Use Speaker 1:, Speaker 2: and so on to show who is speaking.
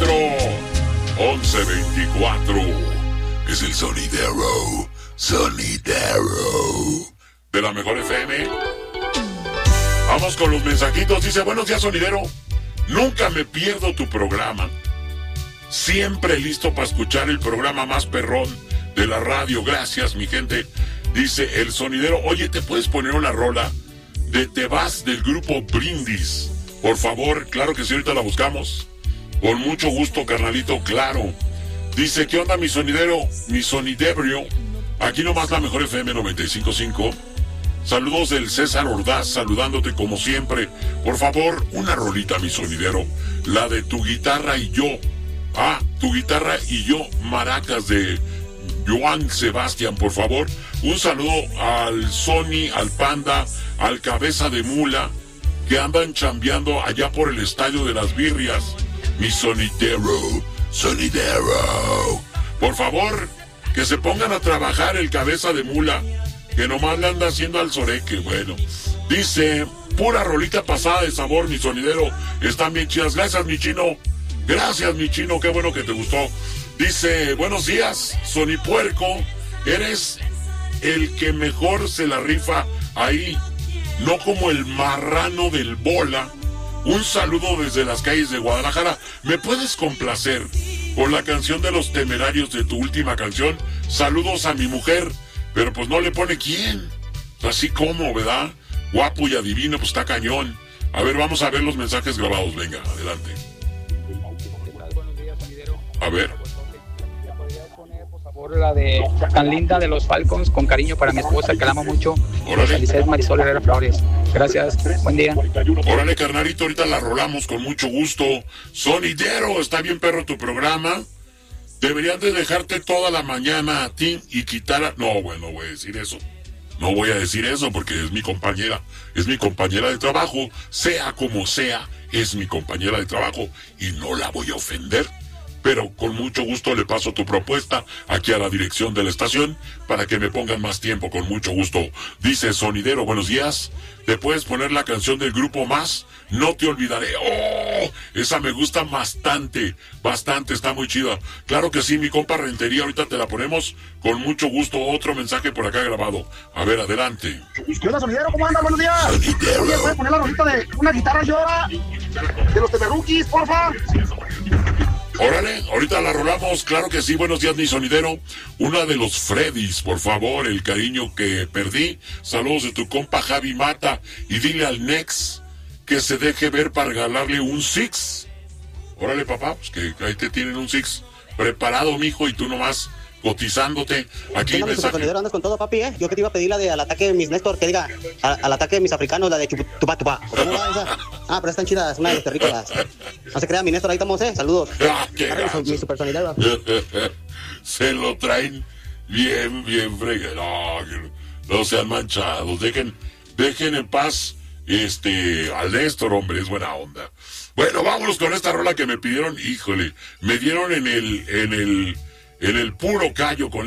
Speaker 1: 24. 11:24. Es el sonidero. Sonidero. De la mejor FM. Vamos con los mensajitos. Dice, buenos días, sonidero. Nunca me pierdo tu programa. Siempre listo para escuchar el programa más perrón de la radio. Gracias, mi gente. Dice el sonidero, oye, ¿te puedes poner una rola de Te Vas del grupo Brindis? Por favor, claro que sí, ahorita la buscamos. Con mucho gusto, carnalito, claro. Dice, ¿qué onda, mi sonidero? Mi sonidebrio. Aquí nomás la mejor FM 95.5. Saludos del César Ordaz, saludándote como siempre. Por favor, una rolita, mi sonidero. La de Tu Guitarra y Yo. Ah, Tu Guitarra y Yo, Maracas, de Joan Sebastián, por favor. Un saludo al Sony, al Panda, al Cabeza de Mula, que andan chambeando allá por el Estadio de las Birrias. Mi sonidero, sonidero. Por favor, que se pongan a trabajar el Cabeza de Mula, que nomás le anda haciendo al soreque. Bueno, dice, pura rolita pasada de sabor, mi sonidero. Están bien chidas. Gracias, mi chino. Gracias, mi chino. Qué bueno que te gustó. Dice, buenos días, Sonipuerco. Eres el que mejor se la rifa ahí. No como el marrano del bola. Un saludo desde las calles de Guadalajara. ¿Me puedes complacer con la canción de Los Temerarios de tu última canción? Saludos a mi mujer. Pero pues no le pone quién. Así como, ¿verdad? Guapo y adivino, pues está cañón. A ver, vamos a ver los mensajes grabados. Venga, adelante.
Speaker 2: Buenos días, sonidero.
Speaker 1: A ver.
Speaker 2: ¿Podrías poner, por favor, la de Tan Linda de los Falcons, con cariño para mi esposa, que la amo mucho?
Speaker 1: Órale.
Speaker 2: Lisette Marisol Herrera Flores. Gracias. Buen día.
Speaker 1: Órale, carnalito, ahorita la rolamos con mucho gusto. Sonidero, está bien perro tu programa. Deberían de dejarte toda la mañana a ti y quitar a... No, bueno, voy a decir eso. No voy a decir eso porque es mi compañera. Es mi compañera de trabajo. Sea como sea, es mi compañera de trabajo y no la voy a ofender. Pero con mucho gusto le paso tu propuesta aquí a la dirección de la estación para que me pongan más tiempo, con mucho gusto. Dice sonidero, buenos días. ¿Te puedes poner la canción del grupo Más? No te olvidaré. ¡Oh! Esa me gusta bastante, bastante, está muy chida. Claro que sí, mi compa Rentería, ahorita te la ponemos con mucho gusto. Otro mensaje por acá grabado. A ver, adelante.
Speaker 3: ¿Qué onda, sonidero? ¿Cómo anda? Buenos días.
Speaker 1: Sonidero.
Speaker 3: Oye, ¿puedes poner la rolita de Una Guitarra Llora? De los Temerukis, porfa.
Speaker 1: Órale, ahorita la rolamos, claro que sí. Buenos días, mi sonidero. Una de los Freddys, por favor, el cariño que perdí. Saludos de tu compa Javi Mata. Y dile al Nex que se deje ver para regalarle un Six. Órale, papá, pues que ahí te tienen un Six preparado, mijo, y tú nomás cotizándote. Aquí mensaje.
Speaker 4: Andas con todo, papi, Yo que te iba a pedir la de Al Ataque de mis Néstor, que diga al ataque de mis africanos, la de Tupa Tupa. ¿Cómo va esa? Ah, pero están chidas, una de los terrícolas. No se crea, mi Néstor, ahí estamos, Saludos.
Speaker 1: Ah, qué
Speaker 4: mi super sonidero.
Speaker 1: Se lo traen bien, bien fregado. No sean manchados. Dejen en paz al Néstor, hombre, es buena onda. Bueno, vámonos con esta rola que me pidieron. Híjole, me dieron en el puro callo con